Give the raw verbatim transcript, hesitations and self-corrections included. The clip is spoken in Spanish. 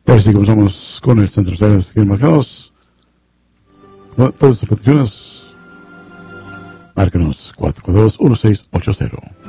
Y ahora sí comenzamos con el centro de ustedes bien marcados. Para sus peticiones, márquenos cuatro cuatro dos, uno seis ocho cero.